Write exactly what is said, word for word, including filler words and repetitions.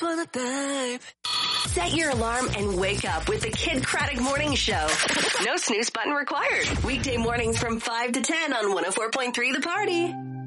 on it, babe. Set your alarm and wake up with the Kid Craddock Morning Show. No snooze button required. Weekday mornings from five to ten on one oh four point three The Party.